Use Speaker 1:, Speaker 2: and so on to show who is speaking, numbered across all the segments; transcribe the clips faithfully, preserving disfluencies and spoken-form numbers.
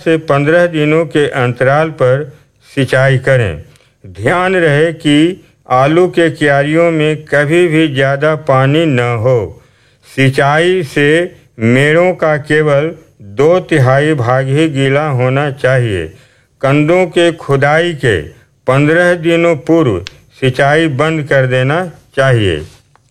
Speaker 1: से पंद्रह दिनों के अंतराल पर सिंचाई करें। ध्यान रहे कि आलू के क्यारियों में कभी भी ज़्यादा पानी न हो। सिंचाई से मेड़ों का केवल दो तिहाई भाग ही गीला होना चाहिए। कंदों के खुदाई के पंद्रह दिनों पूर्व सिंचाई बंद कर देना चाहिए।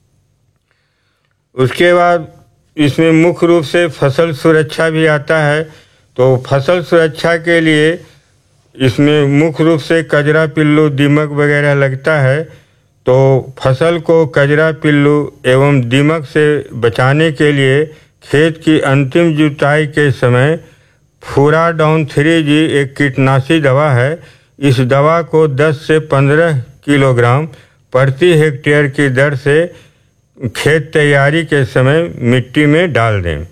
Speaker 1: उसके बाद इसमें मुख्य रूप से फसल सुरक्षा भी आता है। तो फसल सुरक्षा के लिए इसमें मुख्य रूप से कजरा, पिल्लू, दीमक वगैरह लगता है। तो फसल को कजरा, पिल्लू एवं दीमक से बचाने के लिए खेत की अंतिम जुताई के समय फुराडाउन थ्री जी एक कीटनाशी दवा है। इस दवा को दस से पंद्रह किलोग्राम प्रति हेक्टेयर की दर से खेत तैयारी के समय मिट्टी में डाल दें।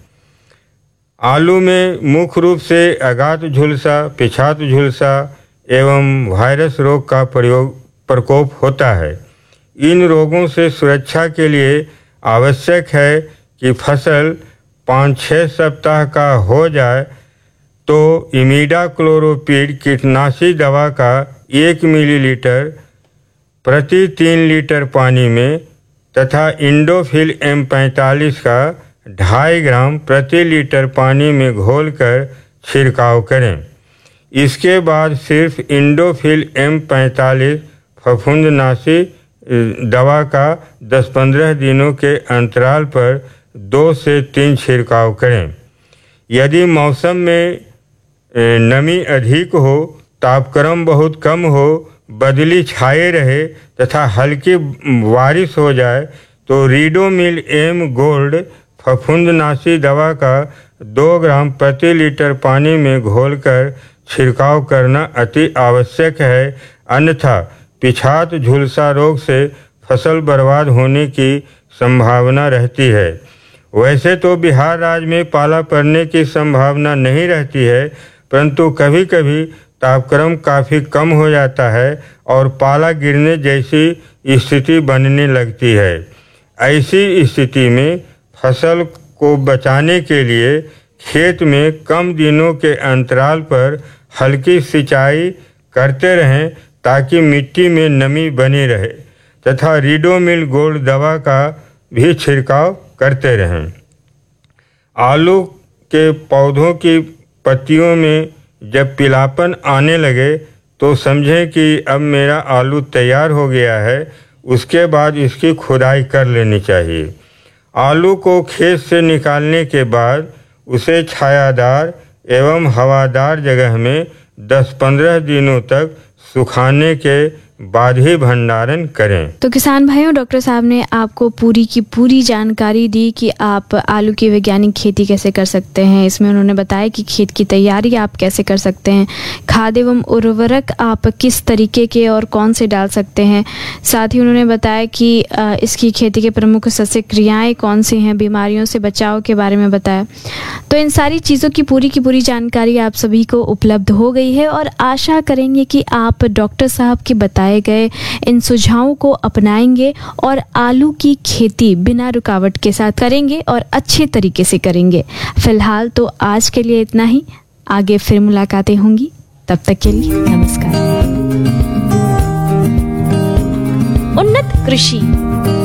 Speaker 1: आलू में मुख्य रूप से अगात झुलसा, पिछात झुलसा एवं वायरस रोग का प्रयोग प्रकोप होता है। इन रोगों से सुरक्षा के लिए आवश्यक है कि फसल पाँच छः सप्ताह का हो जाए तो इमिडाक्लोरोपीड कीटनाशी दवा का एक मिलीलीटर प्रति तीन लीटर पानी में तथा इंडोफिल एम पैंतालीस का ढाई ग्राम प्रति लीटर पानी में घोलकर छिड़काव करें। इसके बाद सिर्फ इंडोफिल एम पैंतालीस फफूंदनाशी दवा का दस पंद्रह दिनों के अंतराल पर दो से तीन छिड़काव करें। यदि मौसम में नमी अधिक हो, तापक्रम बहुत कम हो, बदली छाए रहे तथा हल्की बारिश हो जाए तो रीडोमिल एम गोल्ड फफूंदनाशी दवा का दो ग्राम प्रति लीटर पानी में घोलकर छिड़काव करना अति आवश्यक है। अन्यथा पिछात झुलसा रोग से फसल बर्बाद होने की संभावना रहती है। वैसे तो बिहार राज्य में पाला पड़ने की संभावना नहीं रहती है, परंतु कभी कभी तापक्रम काफ़ी कम हो जाता है और पाला गिरने जैसी स्थिति बनने लगती है। ऐसी स्थिति में फसल को बचाने के लिए खेत में कम दिनों के अंतराल पर हल्की सिंचाई करते रहें ताकि मिट्टी में नमी बनी रहे तथा रीडोमिल गोल्ड दवा का भी छिड़काव करते रहें। आलू के पौधों की पत्तियों में जब पीलापन आने लगे तो समझें कि अब मेरा आलू तैयार हो गया है। उसके बाद इसकी खुदाई कर लेनी चाहिए। आलू को खेत से निकालने के बाद उसे छायादार एवं हवादार जगह में दस पंद्रह दिनों तक सुखाने के बाद ही भंडारण करें।
Speaker 2: तो किसान भाइयों, डॉक्टर साहब ने आपको पूरी की पूरी जानकारी दी कि आप आलू की वैज्ञानिक खेती कैसे कर सकते हैं। इसमें उन्होंने बताया कि खेत की तैयारी आप कैसे कर सकते हैं, खाद एवं उर्वरक आप किस तरीके के और कौन से डाल सकते हैं। साथ ही उन्होंने बताया कि इसकी खेती के प्रमुख सस्य क्रियाएँ कौन सी हैं, बीमारियों से बचाव के बारे में बताया। तो इन सारी चीज़ों की पूरी की पूरी जानकारी आप सभी को उपलब्ध हो गई है और आशा करेंगे कि आप डॉक्टर साहब के बताए गए इन सुझावों को अपनाएंगे और आलू की खेती बिना रुकावट के साथ करेंगे और अच्छे तरीके से करेंगे। फिलहाल तो आज के लिए इतना ही, आगे फिर मुलाकातें होंगी, तब तक के लिए नमस्कार।
Speaker 3: उन्नत कृषि